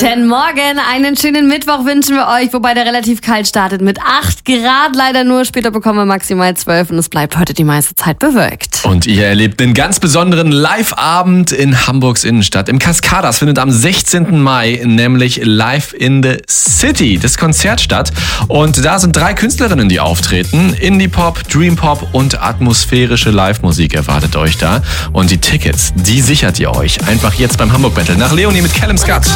Guten Morgen, einen schönen Mittwoch wünschen wir euch, wobei der relativ kalt startet mit 8 Grad leider nur. Später bekommen wir maximal 12 und es bleibt heute die meiste Zeit bewölkt. Und ihr erlebt einen ganz besonderen Live-Abend in Hamburgs Innenstadt. Im Cascadas findet am 16. Mai nämlich Live in the City das Konzert statt. Und da sind 3 Künstlerinnen, die auftreten. Indie-Pop, Dream-Pop und atmosphärische Live-Musik erwartet euch da. Und die Tickets, die sichert ihr euch einfach jetzt beim Hamburg Battle nach Leonie mit Callum Scott.